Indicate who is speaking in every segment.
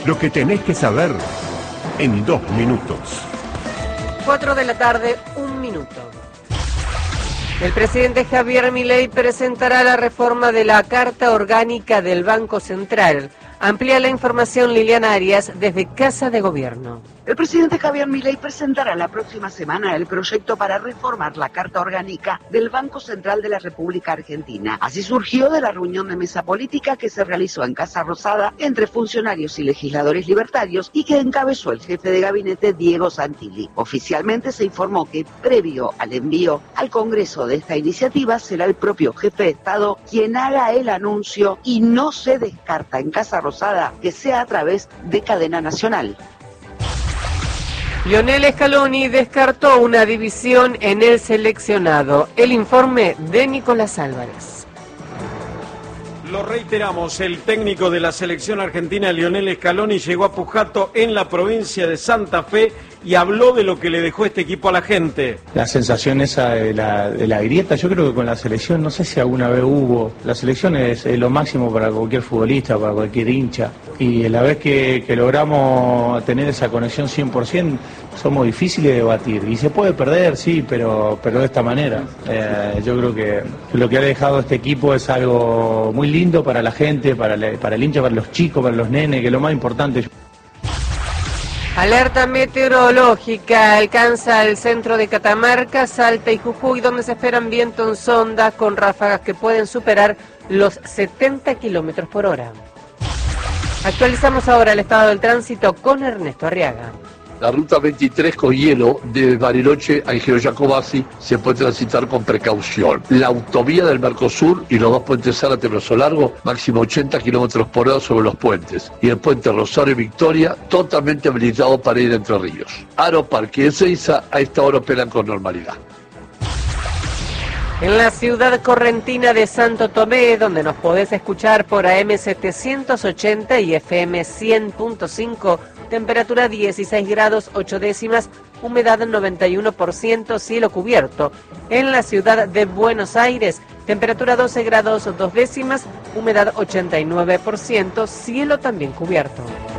Speaker 1: Lo que tenés que saber en 2 minutos.
Speaker 2: 4 de la tarde, 1 minuto. El presidente Javier Milei presentará la reforma de la Carta Orgánica del Banco Central. Amplía la información Liliana Arias desde Casa de Gobierno.
Speaker 3: El presidente Javier Milei presentará la próxima semana el proyecto para reformar la Carta Orgánica del Banco Central de la República Argentina. Así surgió de la reunión de mesa política que se realizó en Casa Rosada entre funcionarios y legisladores libertarios y que encabezó el jefe de gabinete Diego Santilli. Oficialmente se informó que previo al envío al Congreso de esta iniciativa será el propio jefe de Estado quien haga el anuncio y no se descarta en Casa Rosada que sea a través de cadena nacional.
Speaker 2: Lionel Scaloni descartó una división en el seleccionado. El informe de Nicolás Álvarez.
Speaker 4: Lo reiteramos, el técnico de la selección argentina, Lionel Scaloni, llegó a Pujato en la provincia de Santa Fe y habló de lo que le dejó este equipo a la gente.
Speaker 5: La sensación esa de la grieta, yo creo que con la selección, no sé si alguna vez hubo, la selección es lo máximo para cualquier futbolista, para cualquier hincha, y la vez que logramos tener esa conexión 100%, somos difíciles de batir, y se puede perder, sí, pero de esta manera. Yo creo que lo que ha dejado este equipo es algo muy lindo para la gente, para el hincha, para los chicos, para los nenes, que es lo más importante.
Speaker 2: Alerta meteorológica alcanza el centro de Catamarca, Salta y Jujuy, donde se esperan vientos en sonda con ráfagas que pueden superar los 70 kilómetros por hora. Actualizamos ahora el estado del tránsito con Ernesto Arriaga.
Speaker 6: La ruta 23 con hielo de Bariloche a Ingeniero Jacobasi se puede transitar con precaución. La autovía del Mercosur y los 2 puentes Zárate Brazo Largo, máximo 80 kilómetros por hora sobre los puentes. Y el puente Rosario y Victoria, totalmente habilitado para ir entre ríos. Aeroparque y Ezeiza a esta hora operan con normalidad.
Speaker 2: En la ciudad correntina de Santo Tomé, donde nos podés escuchar por AM 780 y FM 100.5, temperatura 16 grados 8 décimas, humedad 91%, cielo cubierto. En la ciudad de Buenos Aires, temperatura 12 grados 2 décimas, humedad 89%, cielo también cubierto.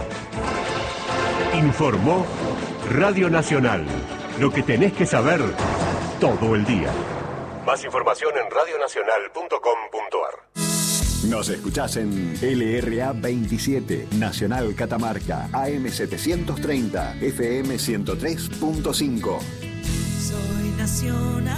Speaker 1: Informó Radio Nacional. Lo que tenés que saber todo el día. Más información en radionacional.com.ar.
Speaker 7: Nos escuchás en LRA 27, Nacional Catamarca, AM 730, FM 103.5.
Speaker 8: Soy nacional.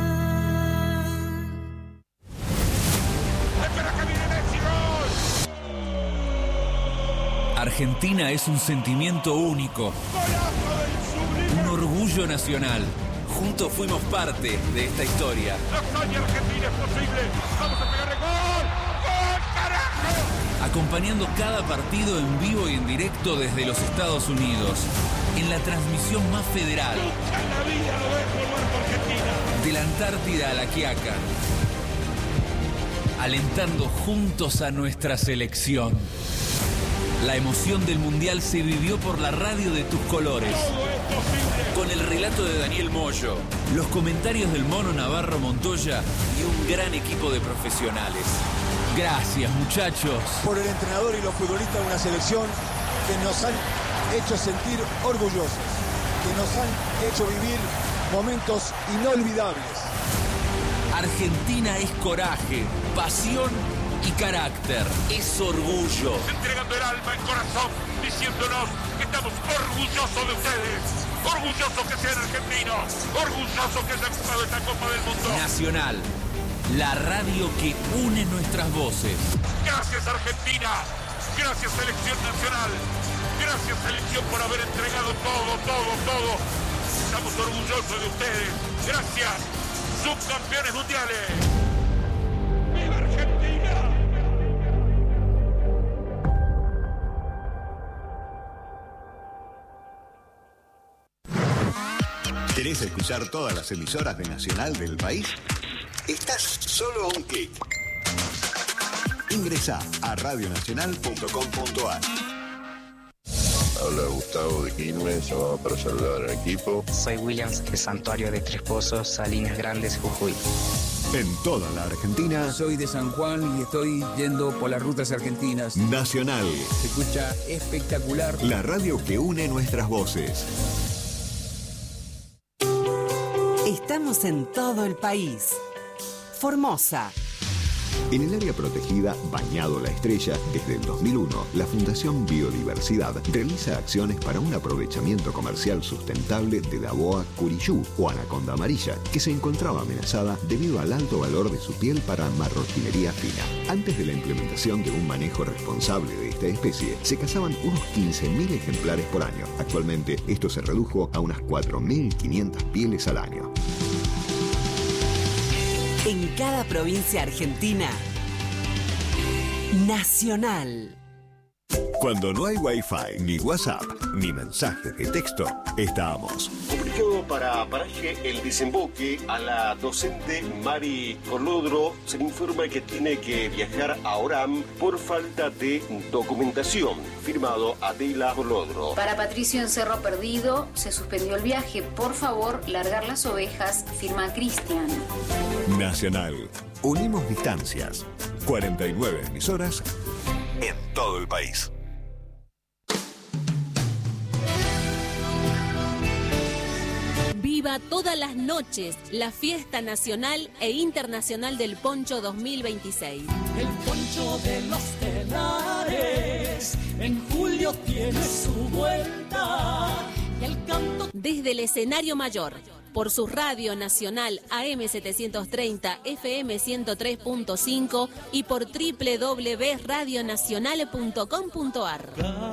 Speaker 9: Argentina es un sentimiento único, un orgullo nacional. Juntos fuimos parte de esta historia.
Speaker 10: La hazaña argentina es posible. Vamos a pegarle gol. ¡Gol, carajo!
Speaker 9: Acompañando cada partido en vivo y en directo desde los Estados Unidos. En la transmisión más federal.
Speaker 10: Nunca en la vida lo dejo el barco Argentina.
Speaker 9: De la Antártida a la Quiaca. Alentando juntos a nuestra selección. La emoción del Mundial se vivió por la radio de tus colores. Con el relato de Daniel Moyo, los comentarios del Mono Navarro Montoya y un gran equipo de profesionales. Gracias, muchachos.
Speaker 11: Por el entrenador y los futbolistas de una selección que nos han hecho sentir orgullosos, que nos han hecho vivir momentos inolvidables.
Speaker 9: Argentina es coraje, pasión y carácter. Es orgullo.
Speaker 10: Entregando el alma, el corazón, diciéndonos que estamos orgullosos de ustedes. Orgullosos que sean argentinos. Orgullosos que hayan jugado esta Copa del Mundo.
Speaker 9: Nacional, la radio que une nuestras voces.
Speaker 10: Gracias, Argentina. Gracias, Selección Nacional. Gracias, Selección, por haber entregado todo. Estamos orgullosos de ustedes. Gracias, subcampeones mundiales. ¡Viva Argentina!
Speaker 7: ¿Querés escuchar todas las emisoras de Nacional del país? Estás solo a un clic. Ingresá a radionacional.com.ar.
Speaker 12: Habla Gustavo de Quilmes, llamado para saludar al equipo.
Speaker 13: Soy Williams, de Santuario de Tres Pozos, Salinas Grandes, Jujuy.
Speaker 7: En toda la Argentina.
Speaker 14: Soy de San Juan y estoy yendo por las rutas argentinas.
Speaker 7: Nacional.
Speaker 14: Se escucha espectacular.
Speaker 7: La radio que une nuestras voces.
Speaker 15: Estamos en todo el país. Formosa.
Speaker 7: En el área protegida Bañado La Estrella, desde el 2001, la Fundación Biodiversidad realiza acciones para un aprovechamiento comercial sustentable de la boa curiyú o anaconda amarilla, que se encontraba amenazada debido al alto valor de su piel para marroquinería fina. Antes de la implementación de un manejo responsable de esta especie, se cazaban unos 15.000 ejemplares por año. Actualmente, esto se redujo a unas 4.500 pieles al año.
Speaker 15: En cada provincia argentina, Nacional.
Speaker 7: Cuando no hay Wi-Fi, ni WhatsApp, ni mensajes de texto, estamos.
Speaker 1: Comunicado para Paraje El Desemboque, a la docente Mari Colodro se le informa que tiene que viajar a Orán por falta de documentación. Firmado Adela Colodro.
Speaker 16: Para Patricio en Cerro Perdido se suspendió el viaje. Por favor, largar las ovejas. Firma Cristian.
Speaker 7: Nacional. Unimos distancias. 49 emisoras en todo el país.
Speaker 17: Viva todas las noches la fiesta nacional e internacional del Poncho 2026.
Speaker 8: El Poncho de los Telares en julio tiene su vuelta y el canto
Speaker 17: desde el escenario mayor, por su radio nacional AM 730 FM 103.5 y por www.radionacional.com.ar.